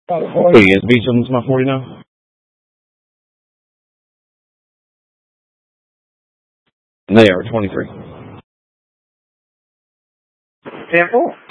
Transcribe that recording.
Hey, is Beecham's my 40 now? 23. 10-4.